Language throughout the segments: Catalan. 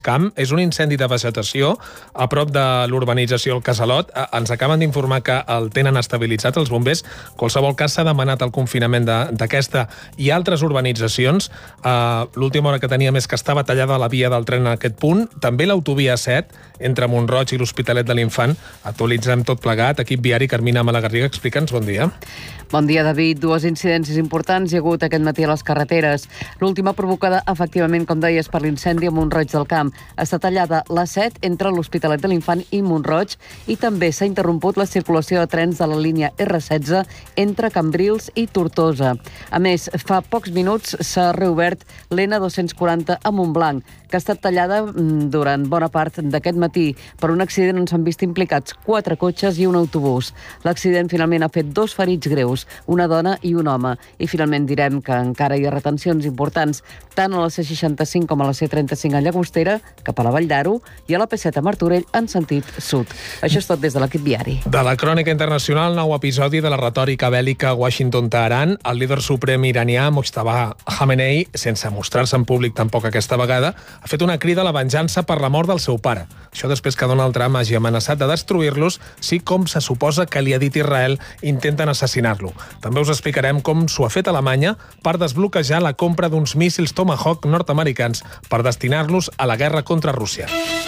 Camp és un incendi de vegetació a prop de l'urbanització El Casalot. Ens acaben d'informar que el tenen estabilitzat els bombers. Qualsevol cas, s'ha demanat el confinament d'aquesta i altres urbanitzacions. L'última hora que teníem és que estava tallada la via del tren en aquest punt. També l'autovia 7, entre Mont-roig i l'Hospitalet de l'Infant. Actualitzem tot plegat. Equip viari, Carmina Malagarriga, explica'ns. Bon dia. Bon dia, David. Dues incidències importants hi ha hagut aquest matí a les carreteres. L'última provocada, efectivament, com deies, per l'incendi a Mont-roig del Camp. Està tallada la 7 entre l'Hospitalet de l'Infant i Mont-roig i també s'ha interromput la circulació de trens de la línia R16 entre Cambrils i Tortosa. A més, fa pocs minuts s'ha reobert l'N240 a Montblanc, que ha estat tallada durant bona part d'aquest matí per un accident on s'han vist implicats 4 cotxes i un autobús. L'accident finalment ha fet 2 ferits greus, una dona i un home. I finalment direm que encara hi ha retencions importants tant a la C65 com a la C35 a Llagostera, cap a la Vall d'Aro, i a la P7 a Martorell en sentit sud. Això és tot des de l'equip viari. De la crònica internacional, nou episodi de la retòrica bèl·lica Washington-Teheran. El líder suprem iranià, Mojtaba Khamenei, sense mostrar-se en públic tampoc aquesta vegada, ha fet una crida a la venjança per la mort del seu pare. Això després que Donald Trump hagi amenaçat de destruir-los si, com se suposa que li ha dit Israel, intenten assassinar-lo. També us explicarem com s'ho ha fet Alemanya per desbloquejar la compra d'uns míssils Tomahawk nord-americans per destinar-los a la guerra contra Rússia.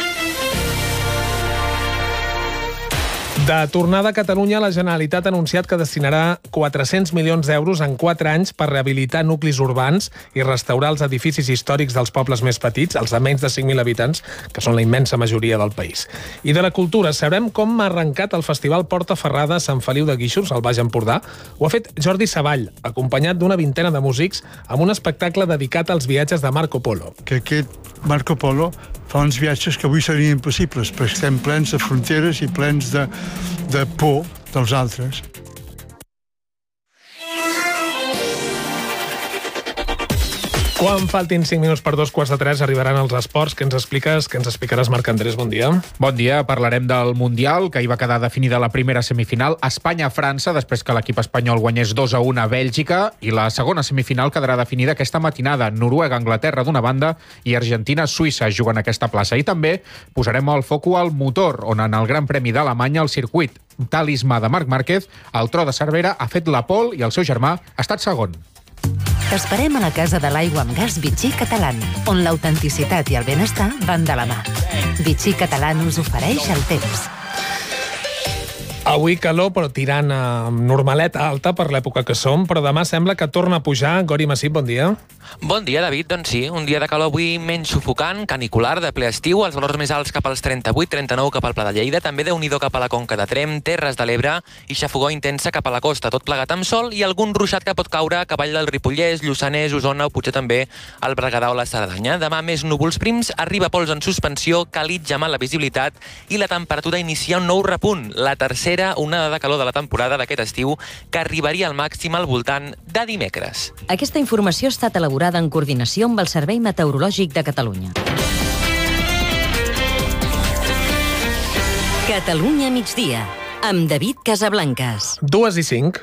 De tornada a Catalunya, la Generalitat ha anunciat que destinarà 400 milions d'euros en 4 anys per rehabilitar nuclis urbans i restaurar els edificis històrics dels pobles més petits, els de menys de 5.000 habitants, que són la immensa majoria del país. I de la cultura, sabrem com ha arrencat el Festival Porta Ferrada Sant Feliu de Guíxols, al Baix Empordà. Ho ha fet Jordi Savall, acompanyat d'una vintena de músics, amb un espectacle dedicat als viatges de Marco Polo. Que aquest Marco Polo fa uns viatges que avui serien impossibles, perquè estem plens de fronteres i plens de por dels altres. Quan faltin 5 minuts per 2:15 arribaran els esports. Què ens explicaràs, Marc Andrés? Bon dia. Bon dia. Parlarem del Mundial, que hi va quedar definida la primera semifinal. Espanya-França, després que l'equip espanyol guanyés 2-1 a Bèlgica, i la segona semifinal quedarà definida aquesta matinada. Noruega-Anglaterra d'una banda i Argentina-Suïssa juguen aquesta plaça. I també posarem el foco al motor, on en el Gran Premi d'Alemanya el circuit talismà de Marc Márquez, el Tro de Cervera ha fet la pole i el seu germà ha estat segon. T'esperem a la Casa de l'Aigua amb Gas Vichy Catalán, on l'autenticitat i el benestar van de la mà. Vichy Catalán us ofereix el temps. Avui calor, però tirant a normaleta alta per l'època que som, però demà sembla que torna a pujar. Gori Massip, bon dia. Bon dia, David. Doncs sí, un dia de calor avui menys sufocant, canicular, de ple estiu, els valors més alts cap als 38-39 cap al Pla de Lleida, també Déu-n'hi-do cap a la Conca de Tremp, Terres de l'Ebre i xafogor intensa cap a la costa, tot plegat amb sol i algun ruixat que pot caure a cavall del Ripollès, Lluçanès, Osona o potser també al Berguedà o la Cerdanya. Demà més núvols prims, arriba pols en suspensió, calitja mala visibilitat i la temperatura inicia un nou repunt, la tercera onada de calor de la temporada d'aquest estiu, que arribaria al màxim al voltant de dimecres. Aquesta informació ha estat elaborada en coordinació amb el Servei Meteorològic de Catalunya. Catalunya migdia, amb David Casablancas. 2:05.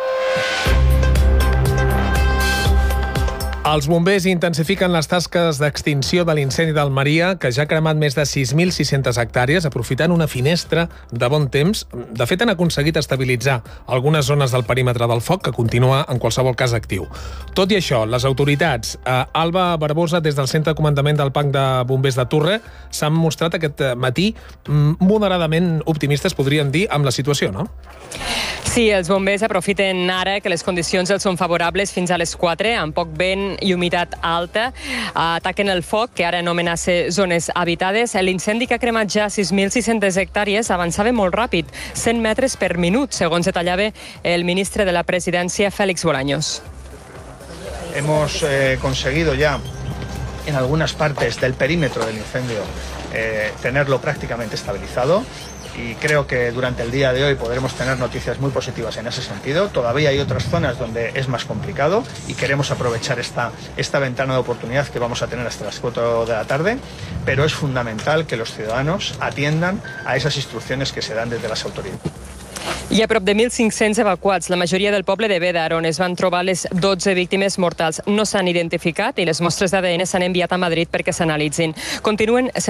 Els bombers intensifiquen les tasques d'extinció de l'incendi d'Almeria, que ja ha cremat més de 6.600 hectàrees, aprofitant una finestra de bon temps. De fet, han aconseguit estabilitzar algunes zones del perímetre del foc, que continua, en qualsevol cas, actiu. Tot i això, les autoritats, Alba Barbosa, des del Centre de Comandament del Parc de Bombers de Turre, s'han mostrat aquest matí moderadament optimistes, podríem dir, amb la situació, no? Sí, els bombers aprofiten ara que les condicions els són favorables fins a les 4, amb poc vent i humitat alta. Ataquen el foc, que ara no amenaça zones habitades. L'incendi, que ha cremat ja 6.600 hectàrees, avançava molt ràpid, 100 metres per minut, segons detallava el ministre de la Presidència, Félix Bolaños. Hemos conseguido ya en algunas partes del perímetro del incendio tenerlo prácticamente estabilizado. Y creo que durante el día de hoy podremos tener noticias muy positivas en ese sentido. Todavía hay otras zonas donde es más complicado y queremos aprovechar esta ventana de oportunidad que vamos a tener hasta las 4 de la tarde, pero es fundamental que los ciudadanos atiendan a esas instrucciones que se dan desde las autoridades. Hi ha prop de 1.500 evacuats, la majoria del poble de Bédar, on es van trobar les 12 víctimes mortals. No s'han identificat i les mostres d'ADN s'han enviat a Madrid perquè s'analitzin. Continuen